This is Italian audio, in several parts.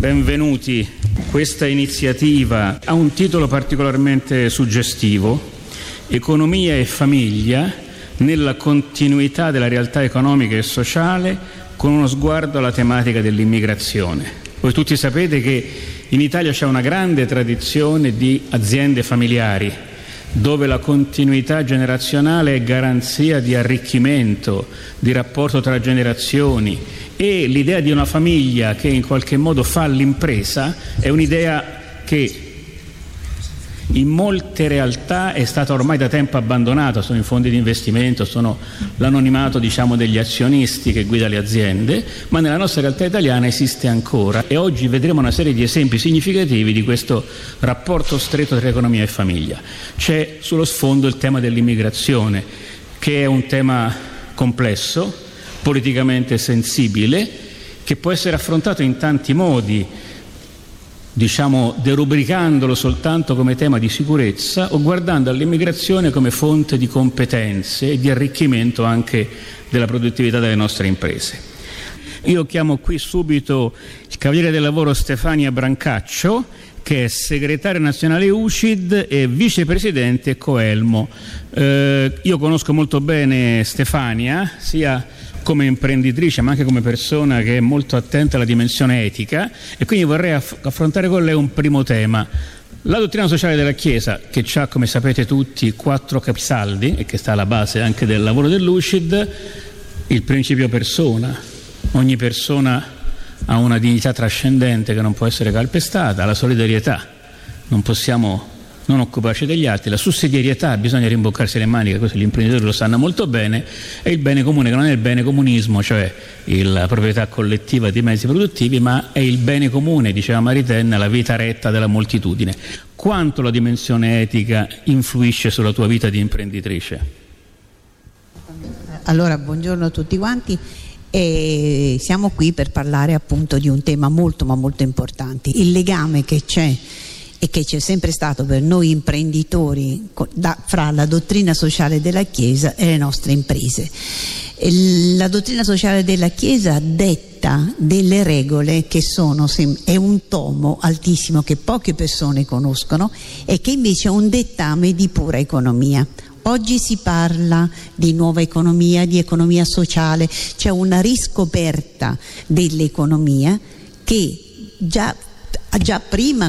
Benvenuti. Questa iniziativa ha un titolo particolarmente suggestivo: Economia e famiglia nella continuità della realtà economica e sociale, con uno sguardo alla tematica dell'immigrazione. Voi tutti sapete che in Italia c'è una grande tradizione di aziende familiari, dove la continuità generazionale è garanzia di arricchimento, di rapporto tra generazioni, e l'idea di una famiglia che in qualche modo fa l'impresa è un'idea che in molte realtà è stata ormai da tempo abbandonata. Sono i fondi di investimento, sono l'anonimato degli azionisti che guida le aziende, ma nella nostra realtà italiana esiste ancora, e oggi vedremo una serie di esempi significativi di questo rapporto stretto tra economia e famiglia. C'è sullo sfondo il tema dell'immigrazione, che è un tema complesso, politicamente sensibile, che può essere affrontato in tanti modi, derubricandolo soltanto come tema di sicurezza o guardando all'immigrazione come fonte di competenze e di arricchimento anche della produttività delle nostre imprese. Io chiamo qui subito il Cavaliere del Lavoro Stefania Brancaccio, che è segretaria nazionale UCID e vicepresidente Coelmo. Io conosco molto bene Stefania, sia come imprenditrice ma anche come persona che è molto attenta alla dimensione etica, e quindi vorrei affrontare con lei un primo tema: la dottrina sociale della Chiesa, che ha, come sapete tutti, 4 capisaldi e che sta alla base anche del lavoro dell'UCID. Il principio persona: ogni persona ha una dignità trascendente che non può essere calpestata; la solidarietà: non possiamo non occuparci degli altri; la sussidiarietà: bisogna rimboccarsi le maniche, questo gli imprenditori lo sanno molto bene; e il bene comune, che non è il bene comunismo, cioè la proprietà collettiva di mezzi produttivi, ma è il bene comune, diceva Maritain, la vita retta della moltitudine. Quanto la dimensione etica influisce sulla tua vita di imprenditrice? Allora, buongiorno a tutti quanti. E siamo qui per parlare appunto di un tema molto ma molto importante: il legame che c'è e che c'è sempre stato per noi imprenditori fra la dottrina sociale della Chiesa e le nostre imprese. La dottrina sociale della Chiesa detta delle regole che è un tomo altissimo che poche persone conoscono e che invece è un dettame di pura economia. Oggi si parla di nuova economia, di economia sociale, c'è una riscoperta dell'economia che già prima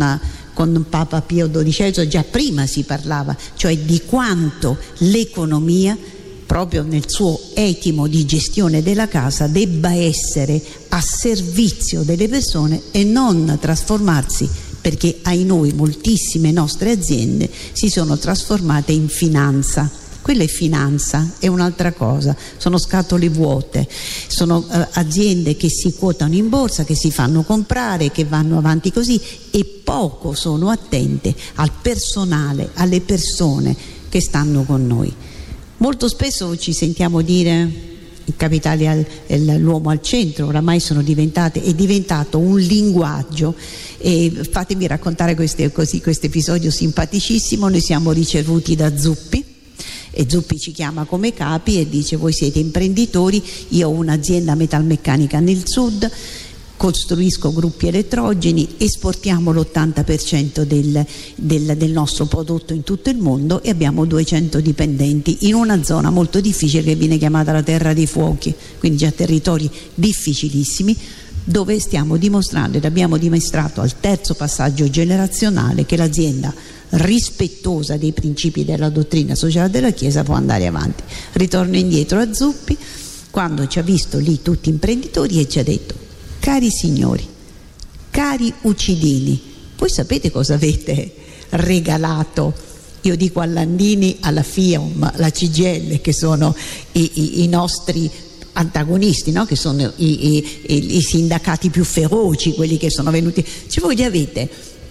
con Papa Pio XII, già prima si parlava, cioè di quanto l'economia, proprio nel suo etimo di gestione della casa, debba essere a servizio delle persone e non trasformarsi, perché ai noi moltissime nostre aziende si sono trasformate in finanza. Quella è finanza, è un'altra cosa, sono scatole vuote, sono aziende che si quotano in borsa, che si fanno comprare, che vanno avanti così, e poco sono attente al personale, alle persone che stanno con noi. Molto spesso ci sentiamo dire il capitale l'uomo al centro, oramai è diventato un linguaggio, e fatemi raccontare questo episodio simpaticissimo. Noi siamo ricevuti da Zuppi, e Zuppi ci chiama come capi e dice: voi siete imprenditori, io ho un'azienda metalmeccanica nel sud, costruisco gruppi elettrogeni, esportiamo l'80% del nostro prodotto in tutto il mondo e abbiamo 200 dipendenti in una zona molto difficile che viene chiamata la terra dei fuochi, quindi già territori difficilissimi, dove stiamo dimostrando ed abbiamo dimostrato al terzo passaggio generazionale che l'azienda rispettosa dei principi della dottrina sociale della Chiesa può andare avanti. Ritorno indietro a Zuppi, quando ci ha visto lì tutti imprenditori, e ci ha detto: cari signori, cari ucidini, voi sapete cosa avete regalato? Io dico a Landini, alla FIOM, alla CGIL, che sono i nostri antagonisti, no? Che sono i sindacati più feroci, quelli che sono venuti. Cioè, voi li avete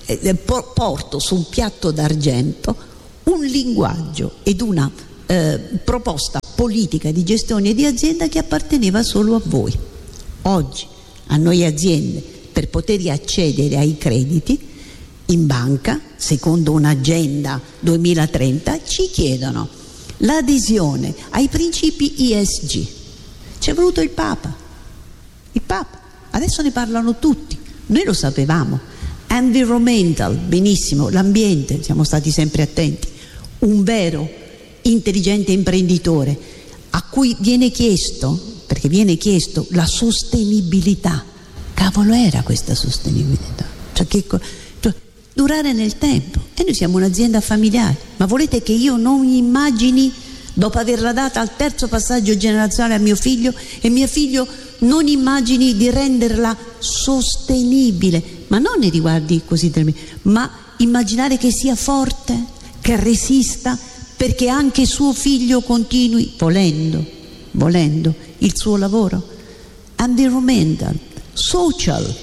porto su un piatto d'argento un linguaggio ed una proposta politica di gestione di azienda che apparteneva solo a voi. Oggi a noi aziende, per poter accedere ai crediti in banca secondo un'agenda 2030, ci chiedono l'adesione ai principi ESG. C'è voluto il Papa, adesso ne parlano tutti, Noi lo sapevamo. Environmental, benissimo, l'ambiente, siamo stati sempre attenti. Un vero intelligente imprenditore a cui viene chiesto, perché viene chiesto la sostenibilità. Cavolo era questa sostenibilità? Durare nel tempo. E noi siamo un'azienda familiare, ma volete che io non immagini, dopo averla data al terzo passaggio generazionale a mio figlio, e mio figlio non immagini di renderla sostenibile, ma non nei riguardi così termini, ma immaginare che sia forte, che resista, perché anche suo figlio continui, volendo il suo lavoro. Environmental, sociale,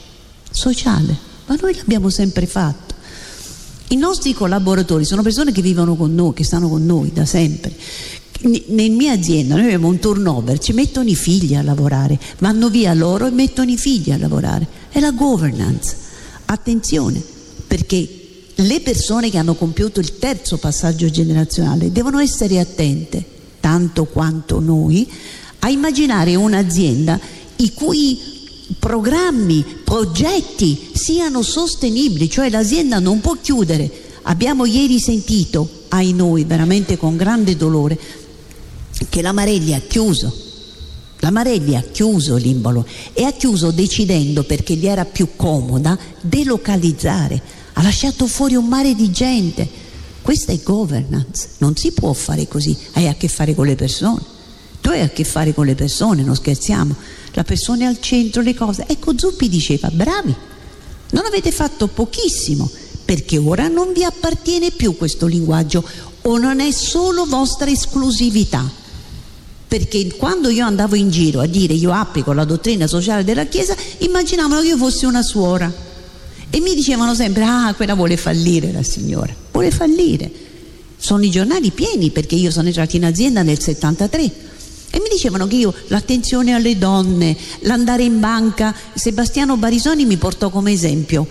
ma noi l'abbiamo sempre fatto. I nostri collaboratori sono persone che vivono con noi, che stanno con noi da sempre. Nella mia azienda noi abbiamo un turnover, ci mettono i figli a lavorare, vanno via loro e mettono i figli a lavorare. È la governance. Attenzione, perché le persone che hanno compiuto il terzo passaggio generazionale devono essere attente, tanto quanto noi, a immaginare un'azienda i cui programmi, progetti siano sostenibili, cioè l'azienda non può chiudere. Abbiamo ieri sentito, ai noi, veramente con grande dolore, che la Marelli ha chiuso. La Marelli ha chiuso l'Imbolo e ha chiuso decidendo, perché gli era più comoda, delocalizzare. Ha lasciato fuori un mare di gente. Questa è governance, non si può fare così. Hai a che fare con le persone. Tu hai a che fare con le persone, non scherziamo. La persona è al centro, le cose. Ecco, Zuppi diceva: bravi, non avete fatto pochissimo, perché ora non vi appartiene più questo linguaggio, o non è solo vostra esclusività. Perché quando io andavo in giro a dire io applico la dottrina sociale della Chiesa, immaginavano che io fossi una suora e mi dicevano sempre: ah, quella vuole fallire, la signora vuole fallire. Sono i giornali pieni, perché io sono entrata in azienda nel 73 e mi dicevano che io, l'attenzione alle donne, l'andare in banca. Sebastiano Barisoni mi portò come esempio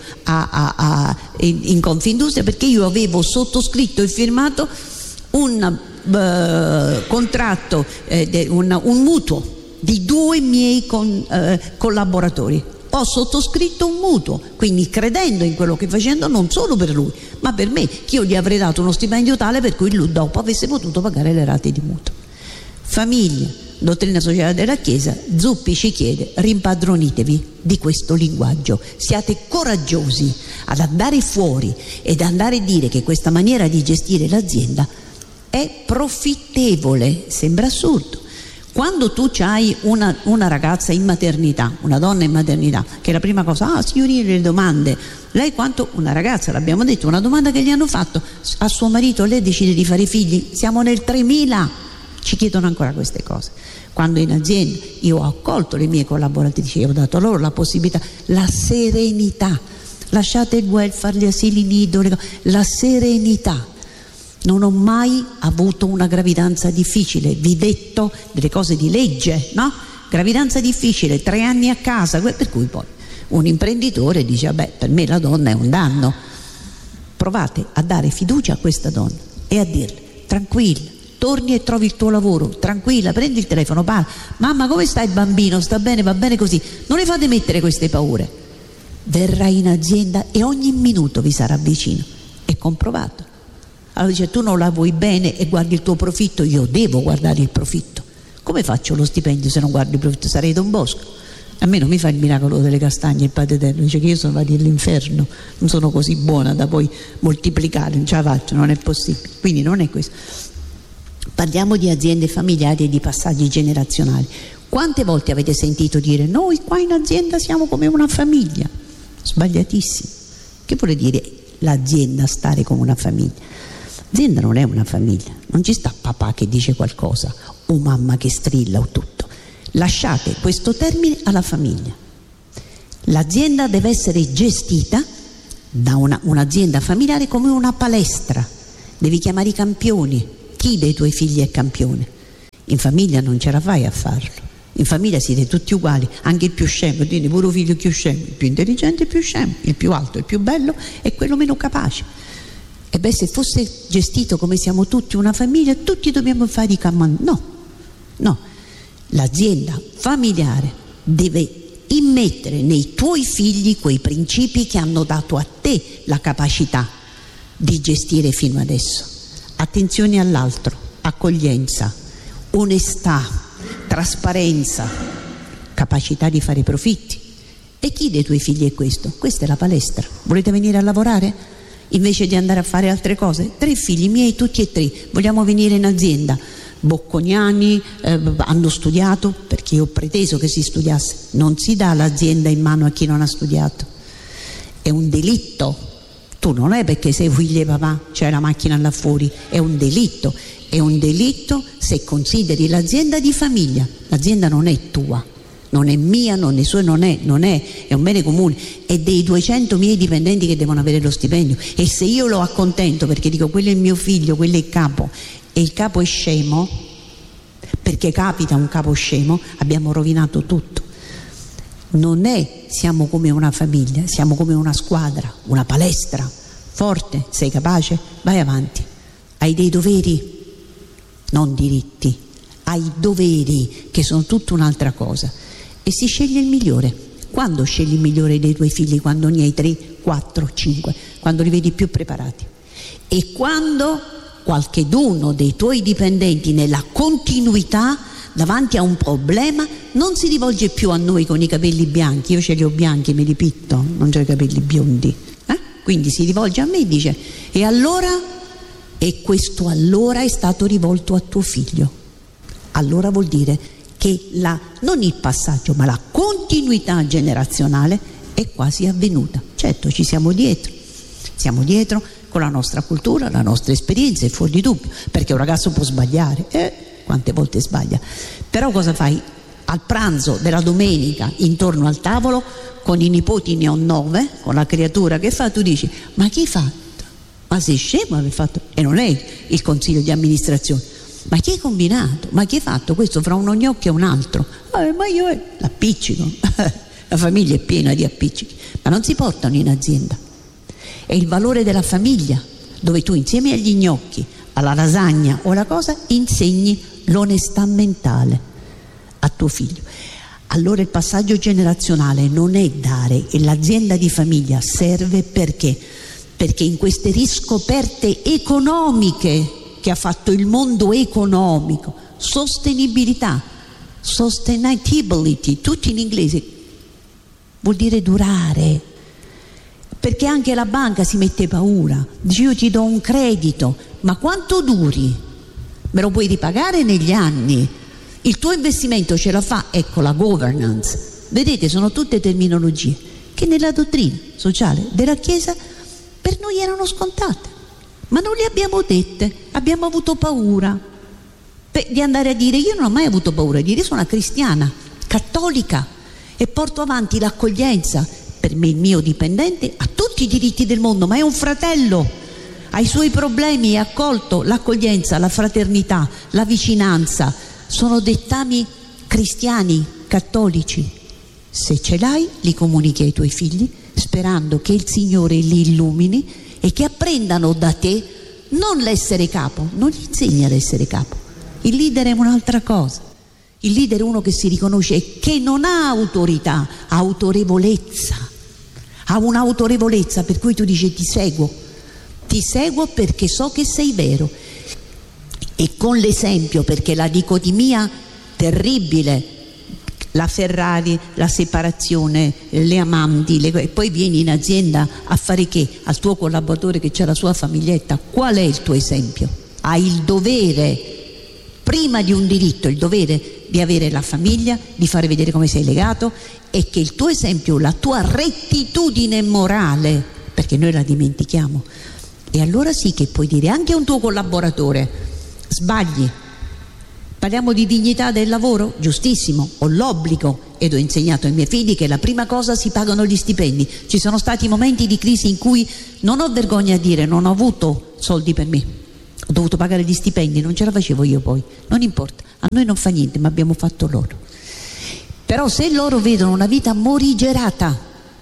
in Confindustria, perché io avevo sottoscritto e firmato un contratto, un mutuo di 2 miei collaboratori. Ho sottoscritto un mutuo, quindi credendo in quello che facendo, non solo per lui ma per me, che io gli avrei dato uno stipendio tale per cui lui dopo avesse potuto pagare le rate di mutuo. Famiglia, dottrina sociale della Chiesa, Zuppi ci chiede: rimpadronitevi di questo linguaggio, siate coraggiosi ad andare fuori ed andare a dire che questa maniera di gestire l'azienda è profittevole. Sembra assurdo. Quando tu hai una ragazza in maternità, una donna in maternità, che la prima cosa, signorina, le domande, lei quanto, una ragazza, l'abbiamo detto, una domanda che gli hanno fatto a suo marito: lei decide di fare figli? Siamo nel 3000, ci chiedono ancora queste cose. Quando in azienda io ho accolto le mie collaboratrici e ho dato loro la possibilità, la serenità, lasciate il welfare, gli asili nido, la serenità. Non ho mai avuto una gravidanza difficile, vi detto delle cose di legge, no? Gravidanza difficile, 3 anni a casa, per cui poi un imprenditore dice: vabbè, per me la donna è un danno. Provate a dare fiducia a questa donna e a dirle: tranquilla, torni e trovi il tuo lavoro, tranquilla, prendi il telefono, parla, mamma come sta il bambino, sta bene, va bene così, non le fate mettere queste paure. Verrà in azienda e ogni minuto vi sarà vicino, è comprovato. Allora dice: tu non la vuoi bene e guardi il tuo profitto? Io devo guardare il profitto. Come faccio lo stipendio se non guardo il profitto? Sarei Don Bosco. A me non mi fa il miracolo delle castagne il Padre Eterno, dice che io sono andata all'inferno, non sono così buona da poi moltiplicare, non ce la faccio, non è possibile. Quindi non è questo. Parliamo di aziende familiari e di passaggi generazionali. Quante volte avete sentito dire: noi qua in azienda siamo come una famiglia? Sbagliatissimo. Che vuole dire l'azienda stare come una famiglia? L'azienda non è una famiglia, non ci sta papà che dice qualcosa o mamma che strilla o tutto. Lasciate questo termine alla famiglia. L'azienda deve essere gestita da un'azienda familiare come una palestra. Devi chiamare i campioni. Chi dei tuoi figli è campione? In famiglia non ce la fai a farlo. In famiglia siete tutti uguali, anche il più scemo, quindi pure il figlio più scemo, il più intelligente è il più scemo, il più alto è il più bello e quello meno capace. E beh, se fosse gestito come siamo tutti una famiglia, tutti dobbiamo fare i comandi. No, l'azienda familiare deve immettere nei tuoi figli quei principi che hanno dato a te la capacità di gestire fino adesso. Attenzione all'altro, accoglienza, onestà, trasparenza, capacità di fare profitti. E chi dei tuoi figli è questo? Questa è la palestra. Volete venire a lavorare? Invece di andare a fare altre cose? 3 figli miei, tutti e 3, vogliamo venire in azienda. Bocconiani, hanno studiato, perché io ho preteso che si studiasse. Non si dà l'azienda in mano a chi non ha studiato. È un delitto. Tu non è perché sei figlio di papà, c'è la macchina là fuori, è un delitto. È un delitto se consideri l'azienda di famiglia. L'azienda non è tua, non è mia, non è sua, è un bene comune. È dei 200 miei dipendenti che devono avere lo stipendio. E se io lo accontento perché dico quello è il mio figlio, quello è il capo, e il capo è scemo, perché capita un capo scemo, abbiamo rovinato tutto. Non è siamo come una famiglia, siamo come una squadra, una palestra. Forte, sei capace? Vai avanti. Hai dei doveri, non diritti. Hai doveri che sono tutta un'altra cosa. E si sceglie il migliore. Quando scegli il migliore dei tuoi figli? Quando ne hai 3, 4, 5, quando li vedi più preparati. E quando qualcheduno dei tuoi dipendenti nella continuità davanti a un problema non si rivolge più a noi con i capelli bianchi, io ce li ho bianchi, me li pitto, non ho i capelli biondi, quindi si rivolge a me e dice e allora? E questo allora è stato rivolto a tuo figlio. Allora vuol dire che non il passaggio ma la continuità generazionale è quasi avvenuta. Certo, ci siamo dietro con la nostra cultura, la nostra esperienza, è fuori di dubbio, perché un ragazzo può sbagliare, quante volte sbaglia, però cosa fai? Al pranzo della domenica intorno al tavolo con i nipoti, ne ho 9, con la creatura che fa, tu dici ma chi hai fatto? Ma sei scemo aver fatto? E non è il consiglio di amministrazione, ma chi hai combinato? Ma chi hai fatto questo fra uno gnocchio e un altro? Ma io l'appiccico la famiglia è piena di appiccichi, ma non si portano in azienda. È il valore della famiglia, dove tu insieme agli gnocchi, alla lasagna o alla cosa, insegni l'onestà mentale a tuo figlio. Allora il passaggio generazionale non è dare, e l'azienda di famiglia serve perché in queste riscoperte economiche che ha fatto il mondo economico, sostenibilità, sustainability, tutti in inglese, vuol dire durare. Perché anche la banca si mette paura, dice io ti do un credito, ma quanto duri? Me lo puoi ripagare negli anni? Il tuo investimento ce la fa? Ecco la governance. Vedete, sono tutte terminologie che nella dottrina sociale della Chiesa per noi erano scontate, ma non le abbiamo dette, abbiamo avuto paura di andare a dire. Io non ho mai avuto paura di dire, sono una cristiana, cattolica, e porto avanti l'accoglienza. Per me il mio dipendente ha tutti i diritti del mondo, ma è un fratello, ha i suoi problemi, è accolto. L'accoglienza, la fraternità, la vicinanza sono dettami cristiani, cattolici. Se ce l'hai, li comunichi ai tuoi figli, sperando che il Signore li illumini e che apprendano da te non l'essere capo. Non gli insegni ad essere capo. Il leader è un'altra cosa. Il leader è uno che si riconosce e che non ha autorità, ha autorevolezza. Ha un'autorevolezza per cui tu dici ti seguo perché so che sei vero. E con l'esempio, perché la dicotomia terribile, la Ferrari, la separazione, le amanti, poi vieni in azienda a fare che? Al tuo collaboratore che c'ha la sua famiglietta, qual è il tuo esempio? Hai il dovere, prima di un diritto, il dovere di avere la famiglia, di fare vedere come sei legato e che il tuo esempio, la tua rettitudine morale, perché noi la dimentichiamo. E allora sì che puoi dire anche a un tuo collaboratore, sbagli, parliamo di dignità del lavoro, giustissimo, ho l'obbligo ed ho insegnato ai miei figli che la prima cosa si pagano gli stipendi. Ci sono stati momenti di crisi in cui non ho vergogna a dire non ho avuto soldi per me, ho dovuto pagare gli stipendi, non ce la facevo io poi, non importa, a noi non fa niente, ma abbiamo fatto loro. Però se loro vedono una vita morigerata,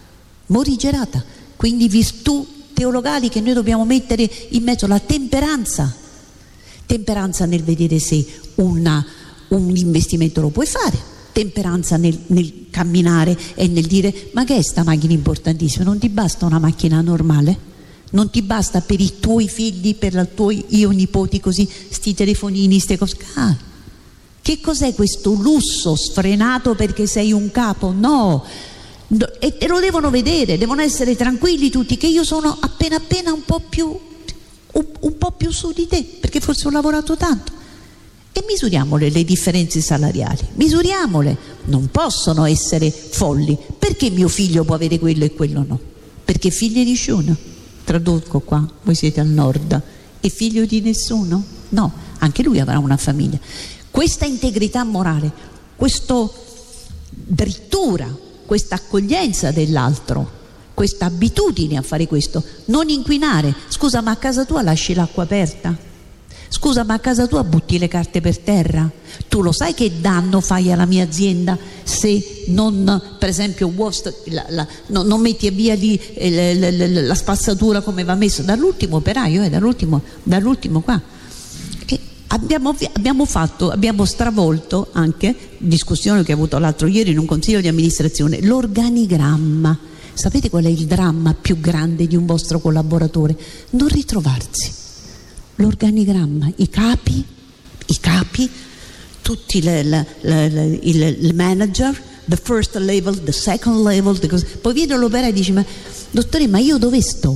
quindi virtù teologali che noi dobbiamo mettere in mezzo, la temperanza nel vedere se un investimento lo puoi fare, temperanza nel camminare e nel dire: ma che è sta macchina importantissima? Non ti basta una macchina normale? Non ti basta per i tuoi figli, per i tuoi nipoti, così, sti telefonini, ste cose? Che cos'è questo lusso sfrenato perché sei un capo? No, e lo devono vedere, devono essere tranquilli tutti che io sono appena un po' più su di te, perché forse ho lavorato tanto. E misuriamole le differenze salariali, misuriamole, non possono essere folli. Perché mio figlio può avere quello e quello no? Perché figlio di nessuno. Traduco qua, voi siete al nord, è figlio di nessuno? No, anche lui avrà una famiglia. Questa integrità morale, questa drittura, questa accoglienza dell'altro, questa abitudine a fare questo, non inquinare. Scusa, ma a casa tua lasci l'acqua aperta? Scusa, ma a casa tua butti le carte per terra? Tu lo sai che danno fai alla mia azienda se non, per esempio, non metti via lì la spazzatura come va messo dall'ultimo operaio, dall'ultimo qua. E abbiamo stravolto anche, discussione che ho avuto l'altro ieri in un consiglio di amministrazione, l'organigramma. Sapete qual è il dramma più grande di un vostro collaboratore? Non ritrovarsi. L'organigramma, i capi, tutti il manager, the first level, the second level, poi viene l'operaio e dice: ma dottore, ma io dove sto?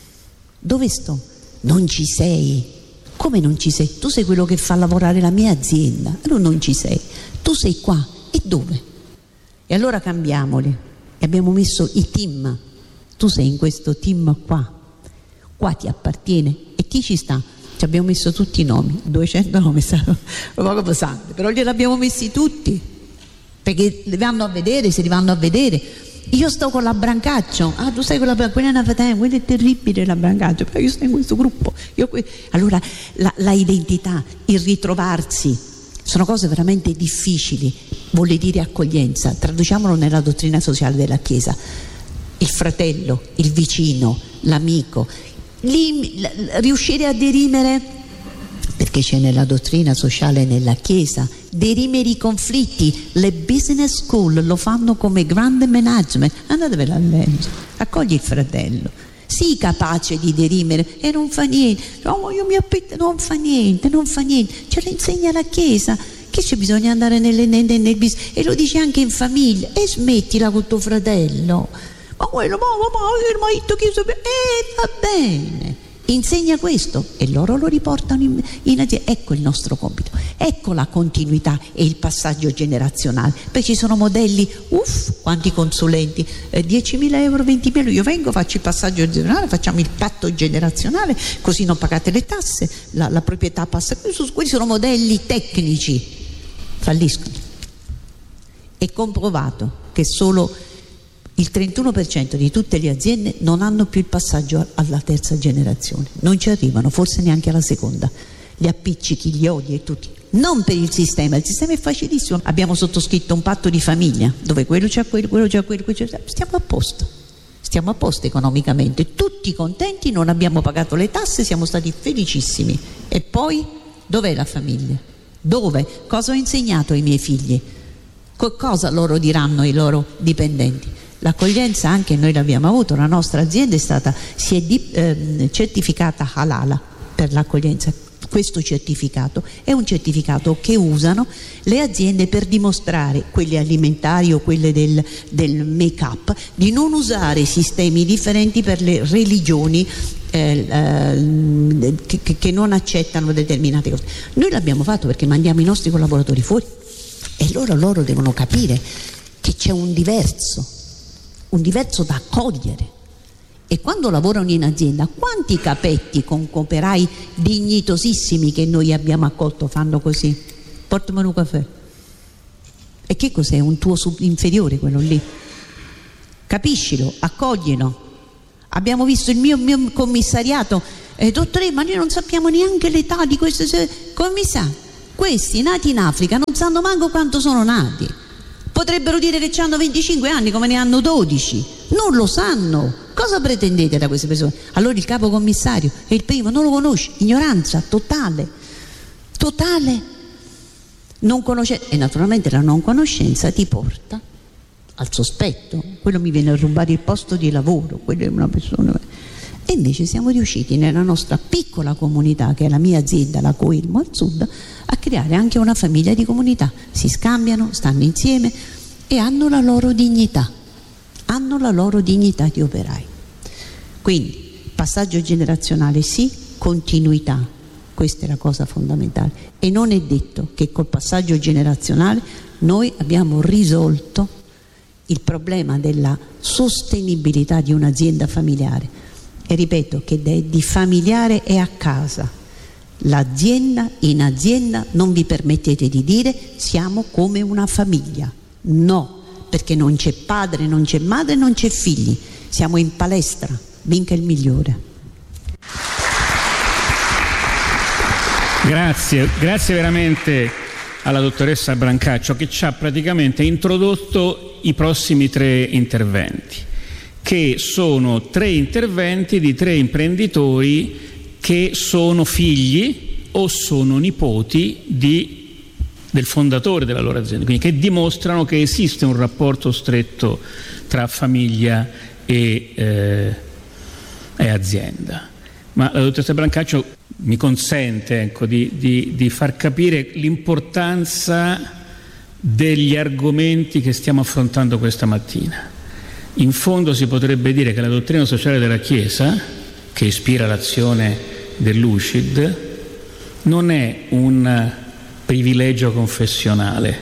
Non ci sei. Come non ci sei? Tu sei quello che fa lavorare la mia azienda, allora non ci sei, tu sei qua, e dove? E allora cambiamoli e abbiamo messo i team. Tu sei in questo team qua ti appartiene e chi ci sta? Ci abbiamo messo tutti i nomi, 200 nomi, è stato un poco pesante, però glieli abbiamo messi tutti, perché li vanno a vedere, se li vanno a vedere. Io sto con la Brancaccio, tu stai con la Brancaccio, quella è terribile la Brancaccio, però io sto in questo gruppo. Allora la identità, il ritrovarsi, sono cose veramente difficili. Vuole dire accoglienza, traduciamolo nella dottrina sociale della Chiesa: il fratello, il vicino, l'amico. Riuscire a derimere, perché c'è nella dottrina sociale nella Chiesa, derimere i conflitti. Le business school lo fanno come grande management, andatevela a leggere. Accogli il fratello, sii capace di derimere e non fa niente. Non fa niente, ce lo insegna la Chiesa. Che c'è bisogno di andare nel business? E lo dice anche in famiglia. E smettila con tuo fratello. Ma quello, ma va bene, insegna questo e loro lo riportano in azienda. Ecco il nostro compito, ecco la continuità e il passaggio generazionale. Poi ci sono modelli, quanti consulenti, 10.000 euro, 20.000, io vengo, faccio il passaggio generazionale, facciamo il patto generazionale, così non pagate le tasse, la proprietà passa. Quelli sono modelli tecnici, falliscono. È comprovato che solo il 31% di tutte le aziende non hanno più il passaggio alla terza generazione, non ci arrivano, forse neanche alla seconda. Li appiccichi, gli odi e tutti. Non per il sistema è facilissimo. Abbiamo sottoscritto un patto di famiglia dove quello c'ha quello c'ha quello, stiamo a posto economicamente, tutti contenti, non abbiamo pagato le tasse, siamo stati felicissimi. E poi dov'è la famiglia? Dove? Cosa ho insegnato ai miei figli? Cosa loro diranno ai loro dipendenti? L'accoglienza anche noi l'abbiamo avuto, la nostra azienda si è certificata halal per l'accoglienza. Questo certificato è un certificato che usano le aziende per dimostrare, quelle alimentari o quelle del make-up, di non usare sistemi differenti per le religioni che non accettano determinate cose. Noi l'abbiamo fatto perché mandiamo i nostri collaboratori fuori e loro devono capire che c'è un diverso da accogliere. E quando lavorano in azienda, quanti capetti con operai dignitosissimi che noi abbiamo accolto fanno così? Portami un caffè. E che cos'è? Un tuo inferiore quello lì? Capiscilo, accoglilo. Abbiamo visto il mio commissariato, dottore, ma noi non sappiamo neanche l'età di questi commissari. Questi nati in Africa non sanno manco quanto sono nati. Potrebbero dire che hanno 25 anni come ne hanno 12, non lo sanno. Cosa pretendete da queste persone? Allora il capo commissario è il primo, non lo conosce, ignoranza totale. E naturalmente la non conoscenza ti porta al sospetto, quello mi viene a rubare il posto di lavoro, quello è una persona. E invece siamo riusciti nella nostra piccola comunità, che è la mia azienda, la Coelmo al Sud, a creare anche una famiglia di comunità. Si scambiano, stanno insieme e hanno la loro dignità di operai. Quindi passaggio generazionale sì, continuità, questa è la cosa fondamentale. E non è detto che col passaggio generazionale noi abbiamo risolto il problema della sostenibilità di un'azienda familiare. E ripeto che di familiare è a casa. L'azienda, in azienda non vi permettete di dire siamo come una famiglia. No, perché non c'è padre, non c'è madre, non c'è figli. Siamo in palestra, vinca il migliore. Grazie veramente alla dottoressa Brancaccio, che ci ha praticamente introdotto i prossimi 3 interventi, che sono 3 interventi di 3 imprenditori che sono figli o sono nipoti del fondatore della loro azienda, quindi che dimostrano che esiste un rapporto stretto tra famiglia e azienda. Ma la dottoressa Brancaccio mi consente di far capire l'importanza degli argomenti che stiamo affrontando questa mattina. In fondo si potrebbe dire che la dottrina sociale della Chiesa, che ispira l'azione dell'UCID, non è un privilegio confessionale,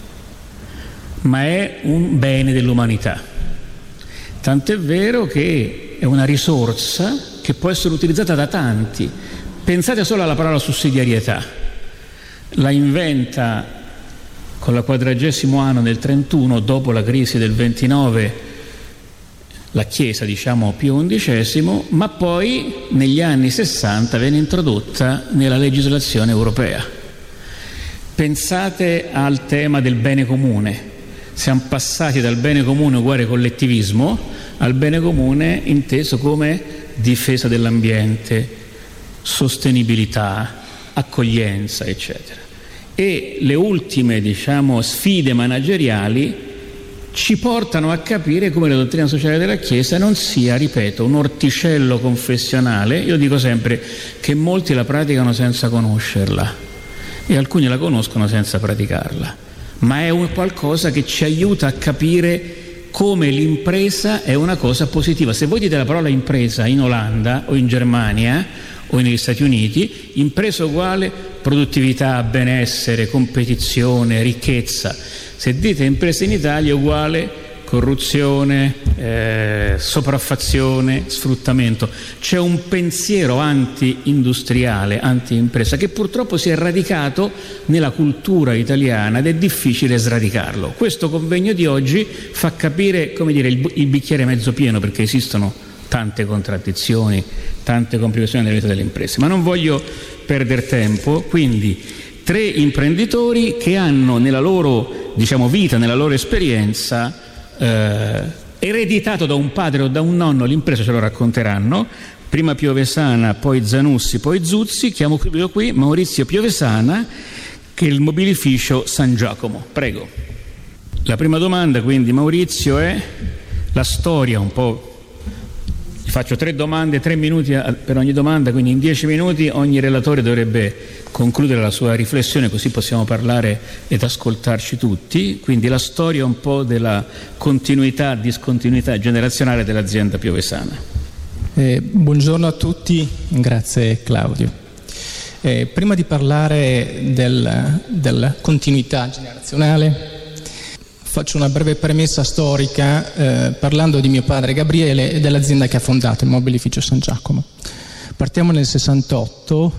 ma è un bene dell'umanità. Tant'è vero che è una risorsa che può essere utilizzata da tanti. Pensate solo alla parola sussidiarietà. La inventa con il 40° anno del 31, dopo la crisi del 29, la Chiesa, Pio XI, ma poi negli anni 60 viene introdotta nella legislazione europea. Pensate al tema del bene comune. Siamo passati dal bene comune uguale collettivismo al bene comune inteso come difesa dell'ambiente, sostenibilità, accoglienza, eccetera. E le ultime, sfide manageriali ci portano a capire come la dottrina sociale della Chiesa non sia, ripeto, un orticello confessionale. Io dico sempre che molti la praticano senza conoscerla e alcuni la conoscono senza praticarla, ma è un qualcosa che ci aiuta a capire come l'impresa è una cosa positiva. Se voi dite la parola impresa in Olanda o in Germania o negli Stati Uniti, impresa uguale produttività, benessere, competizione, ricchezza. Se dite impresa in Italia uguale corruzione, sopraffazione, sfruttamento. C'è un pensiero anti-industriale, anti-impresa, che purtroppo si è radicato nella cultura italiana ed è difficile sradicarlo. Questo convegno di oggi fa capire, il bicchiere mezzo pieno, perché esistono tante contraddizioni, tante complicazioni nella vita delle imprese. Ma non voglio perdere tempo, quindi 3 imprenditori che hanno nella loro vita, nella loro esperienza, ereditato da un padre o da un nonno l'impresa, ce lo racconteranno. Prima Piovesana, poi Zanussi, poi Zuzzi. Chiamo qui Maurizio Piovesana, che è il mobilificio San Giacomo. Prego. La prima domanda, quindi, Maurizio, è la storia un po'. Gli faccio 3 domande, 3 minuti per ogni domanda, quindi in 10 minuti ogni relatore dovrebbe concludere la sua riflessione, così possiamo parlare ed ascoltarci tutti. Quindi la storia un po' della continuità, discontinuità generazionale dell'azienda piovesana. Buongiorno a tutti, grazie Claudio. Prima di parlare della continuità generazionale, faccio una breve premessa storica parlando di mio padre Gabriele e dell'azienda che ha fondato, il mobilificio San Giacomo. Partiamo nel 68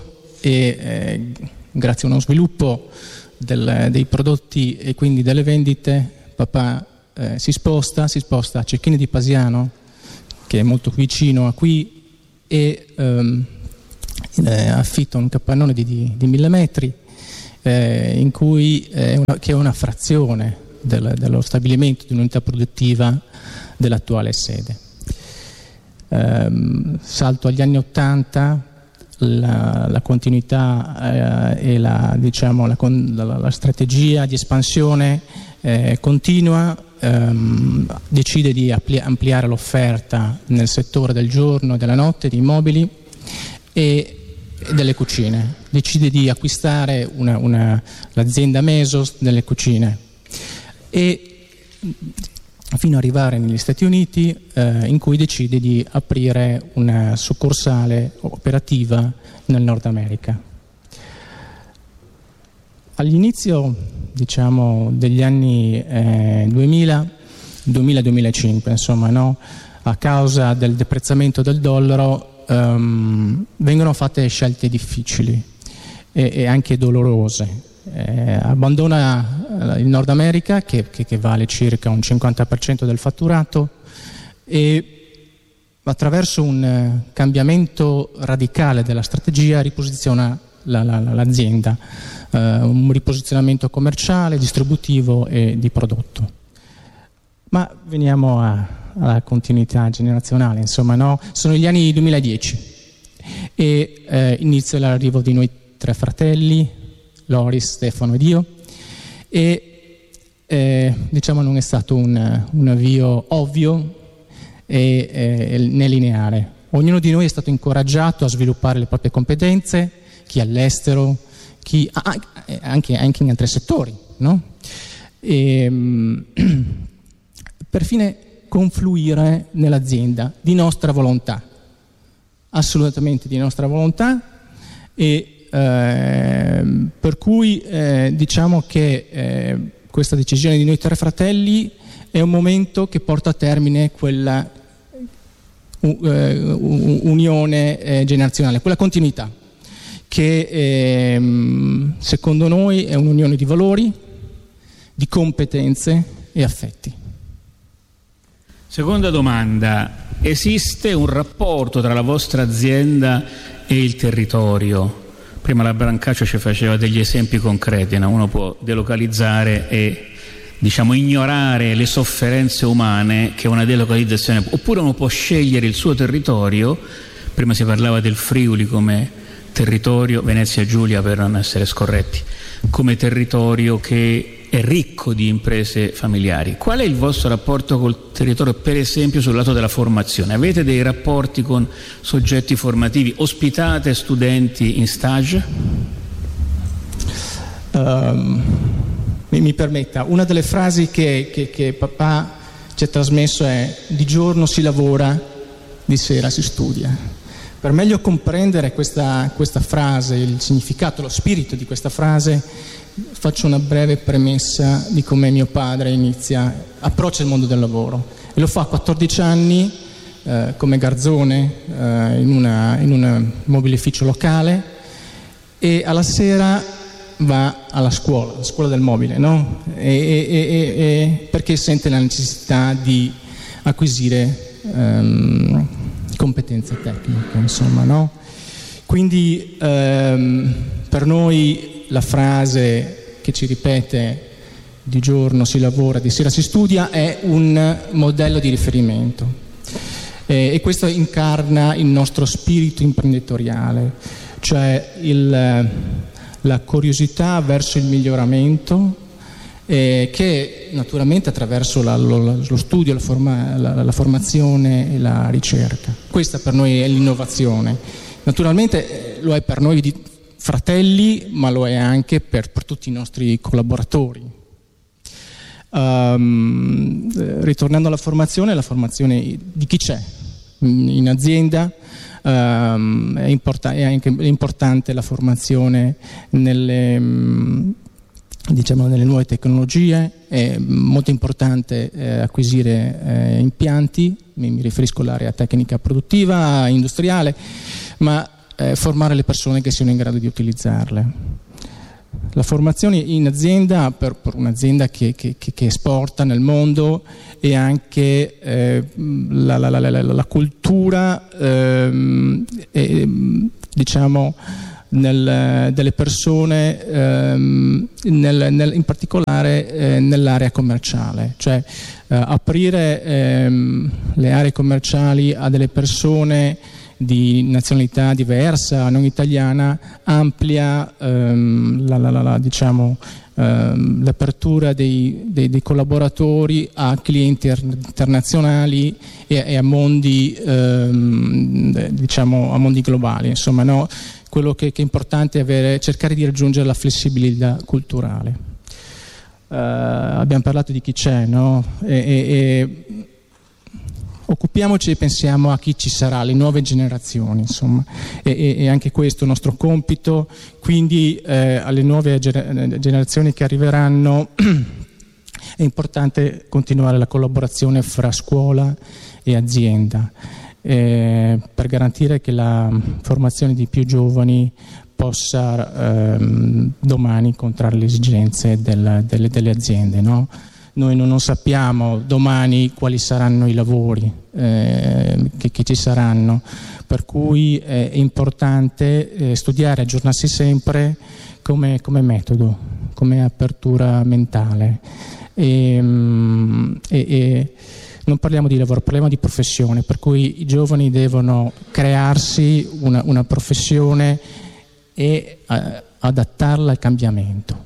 e grazie a uno sviluppo dei prodotti e quindi delle vendite, papà si sposta a Cecchini di Pasiano, che è molto vicino a qui, e affitta un capannone di 1000 metri in cui che è una frazione dello stabilimento di un'unità produttiva dell'attuale sede. Salto agli anni 80, la continuità e la strategia di espansione continua, decide di ampliare l'offerta nel settore del giorno e della notte, di immobili e delle cucine. Decide di acquistare l'azienda Mesos delle cucine e fino ad arrivare negli Stati Uniti, in cui decide di aprire una succursale operativa nel Nord America. All'inizio, degli anni 2000-2005, insomma, no? A causa del deprezzamento del dollaro vengono fatte scelte difficili e anche dolorose. Abbandona il Nord America che vale circa un 50% del fatturato e attraverso un cambiamento radicale della strategia riposiziona l'azienda, un riposizionamento commerciale, distributivo e di prodotto. Ma veniamo alla continuità generazionale, insomma, no? Sono gli anni 2010 e inizia l'arrivo di noi 3 fratelli, Loris, Stefano ed io, e non è stato un avvio ovvio né lineare. Ognuno di noi è stato incoraggiato a sviluppare le proprie competenze, chi all'estero, chi anche in altri settori, no? Per fine confluire nell'azienda di nostra volontà, assolutamente di nostra volontà, e per cui diciamo che questa decisione di noi 3 fratelli è un momento che porta a termine quella unione generazionale, quella continuità che secondo noi è un'unione di valori, di competenze e affetti. Seconda domanda: esiste un rapporto tra la vostra azienda e il territorio? Prima la Brancaccio ci faceva degli esempi concreti, no? Uno può delocalizzare e ignorare le sofferenze umane che una delocalizzazione, oppure uno può scegliere il suo territorio. Prima si parlava del Friuli come territorio, Venezia e Giulia per non essere scorretti, come territorio che è ricco di imprese familiari. Qual è il vostro rapporto col territorio, per esempio sul lato della formazione? Avete dei rapporti con soggetti formativi? Ospitate studenti in stage? Mi permetta, una delle frasi che papà ci ha trasmesso è: di giorno si lavora, di sera si studia. Per meglio comprendere questa frase, il significato, lo spirito di questa frase, faccio una breve premessa di come mio padre approccia il mondo del lavoro, e lo fa a 14 anni come garzone in un mobilificio locale, e alla sera va alla scuola del mobile, no? Perché sente la necessità di acquisire competenze tecniche, insomma, no? Quindi per noi la frase che ci ripete di giorno si lavora, di sera si studia è un modello di riferimento, e questo incarna il nostro spirito imprenditoriale, cioè la curiosità verso il miglioramento, che naturalmente attraverso lo studio, la formazione e la ricerca. Questa per noi è l'innovazione. Naturalmente lo è per noi fratelli, ma lo è anche per tutti i nostri collaboratori. Ritornando alla formazione di chi c'è in azienda, è anche importante la formazione nelle nuove tecnologie. È molto importante acquisire impianti, mi riferisco all'area tecnica produttiva, industriale, ma formare le persone che siano in grado di utilizzarle. La formazione in azienda, per un'azienda che esporta nel mondo, e anche la cultura delle persone, in particolare nell'area commerciale, cioè aprire le aree commerciali a delle persone di nazionalità diversa, non italiana, amplia l'apertura dei collaboratori a clienti internazionali e a mondi a mondi globali. Insomma, no? Quello che è importante è cercare di raggiungere la flessibilità culturale. Abbiamo parlato di chi c'è, no? Occupiamoci e pensiamo a chi ci sarà, le nuove generazioni, insomma, e anche questo è il nostro compito. Quindi alle nuove generazioni che arriveranno è importante continuare la collaborazione fra scuola e azienda per garantire che la formazione di più giovani possa domani incontrare le esigenze delle aziende, no? Noi non sappiamo domani quali saranno i lavori che ci saranno, per cui è importante studiare, aggiornarsi sempre come metodo, come apertura mentale. E non parliamo di lavoro, parliamo di professione, per cui i giovani devono crearsi una professione e adattarla al cambiamento.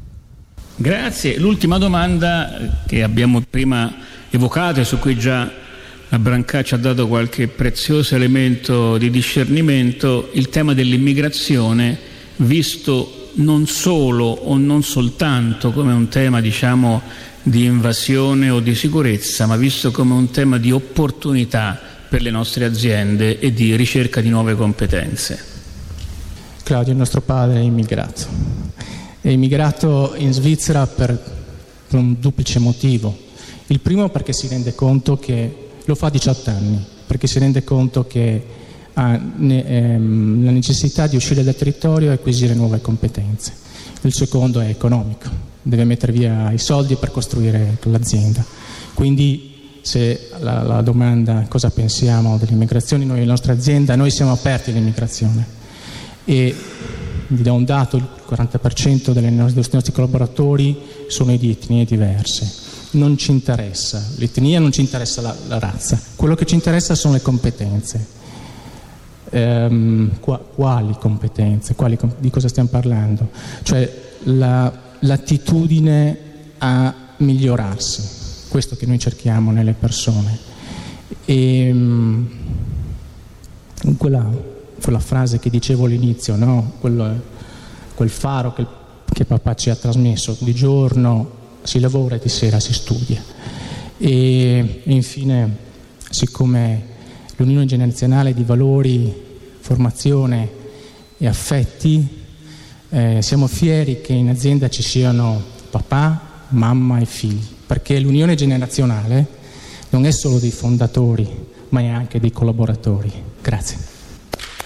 Grazie. L'ultima domanda che abbiamo prima evocato e su cui già la Brancaccia ha dato qualche prezioso elemento di discernimento, il tema dell'immigrazione visto non solo o non soltanto come un tema, diciamo, di invasione o di sicurezza, ma visto come un tema di opportunità per le nostre aziende e di ricerca di nuove competenze. Claudio, il nostro padre è immigrato. È immigrato in Svizzera per un duplice motivo. Il primo perché si rende conto che, lo fa a 18 anni, perché si rende conto che ha la necessità di uscire dal territorio e acquisire nuove competenze. Il secondo è economico, deve mettere via i soldi per costruire l'azienda. Quindi se la domanda cosa pensiamo dell'immigrazione, noi, la nostra azienda, noi siamo aperti all'immigrazione e vi do un dato: il 40% dei nostri collaboratori sono di etnie diverse. Non ci interessa l'etnia, non ci interessa la razza, quello che ci interessa sono le competenze. Quali competenze? Di cosa stiamo parlando? Cioè l'attitudine a migliorarsi, questo che noi cerchiamo nelle persone. E quella frase che dicevo all'inizio, no? Quel faro che papà ci ha trasmesso: di giorno si lavora e di sera si studia. E infine, siccome l'unione generazionale di valori, formazione e affetti, siamo fieri che in azienda ci siano papà, mamma e figli, perché l'unione generazionale non è solo dei fondatori, ma è anche dei collaboratori. Grazie.